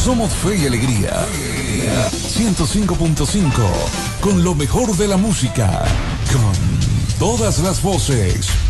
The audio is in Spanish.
Somos Fe y Alegría. 105.5. Con lo mejor de la música. Con todas las voces.